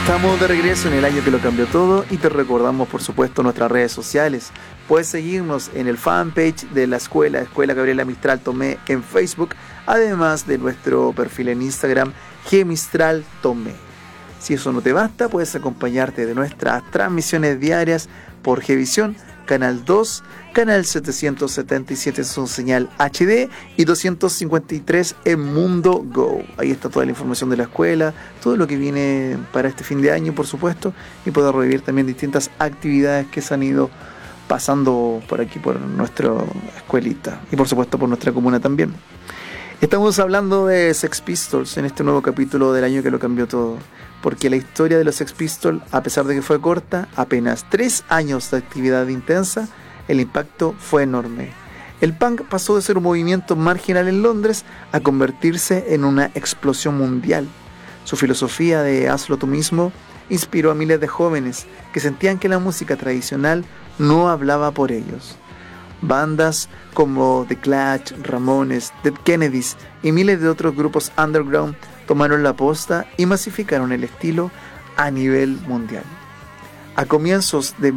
Estamos de regreso en el año que lo cambió todo y te recordamos, por supuesto, nuestras redes sociales. Puedes seguirnos en el fanpage de la Escuela Gabriela Mistral Tomé en Facebook, además de nuestro perfil en Instagram, Gmistral Tomé. Si eso no te basta, puedes acompañarte de nuestras transmisiones diarias por Gvisión, Canal 2, Canal 777 en su señal HD y 253 en Mundo Go. Ahí está toda la información de la escuela, todo lo que viene para este fin de año, por supuesto, y poder revivir también distintas actividades que se han ido pasando por aquí, por nuestra escuelita y por supuesto por nuestra comuna también. Estamos hablando de Sex Pistols en este nuevo capítulo del año que lo cambió todo, porque la historia de los Sex Pistols, a pesar de que fue corta, apenas 3 años de actividad intensa, el impacto fue enorme. El punk pasó de ser un movimiento marginal en Londres a convertirse en una explosión mundial. Su filosofía de hazlo tú mismo inspiró a miles de jóvenes que sentían que la música tradicional no hablaba por ellos. Bandas como The Clash, Ramones, Dead Kennedys y miles de otros grupos underground tomaron la posta y masificaron el estilo a nivel mundial. A comienzos de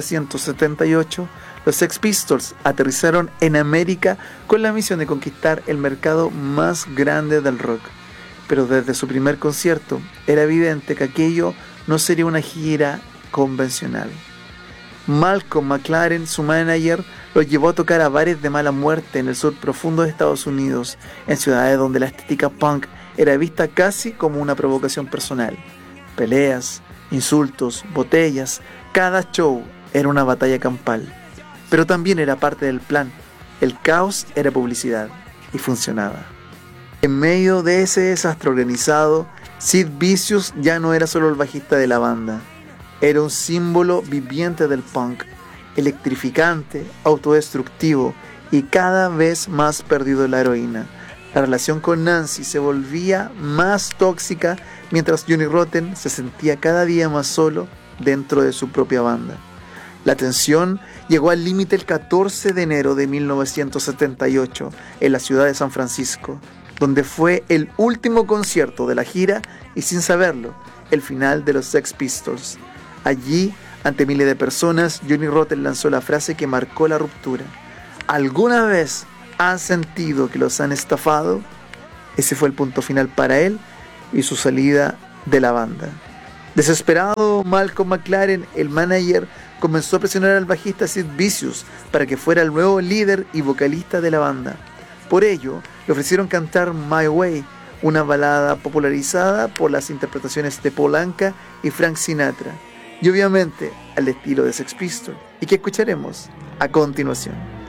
1978, los Sex Pistols aterrizaron en América con la misión de conquistar el mercado más grande del rock. Pero desde su primer concierto era evidente que aquello no sería una gira convencional. Malcolm McLaren, su manager, los llevó a tocar a bares de mala muerte en el sur profundo de Estados Unidos, en ciudades donde la estética punk era vista casi como una provocación personal. Peleas, insultos, botellas, cada show era una batalla campal. Pero también era parte del plan. El caos era publicidad y funcionaba. En medio de ese desastre organizado, Sid Vicious ya no era solo el bajista de la banda. Era un símbolo viviente del punk, electrificante, autodestructivo y cada vez más perdido en la heroína. La relación con Nancy se volvía más tóxica mientras Johnny Rotten se sentía cada día más solo dentro de su propia banda. La tensión llegó al límite el 14 de enero de 1978 en la ciudad de San Francisco, donde fue el último concierto de la gira y, sin saberlo, el final de los Sex Pistols. Allí, ante miles de personas, Johnny Rotten lanzó la frase que marcó la ruptura. ¿Alguna vez han sentido que los han estafado? Ese fue el punto final para él y su salida de la banda. Desesperado, Malcolm McLaren, el manager, comenzó a presionar al bajista Sid Vicious para que fuera el nuevo líder y vocalista de la banda. Por ello, le ofrecieron cantar My Way, una balada popularizada por las interpretaciones de Paul Anka y Frank Sinatra, y obviamente al estilo de Sex Pistols, y que escucharemos a continuación.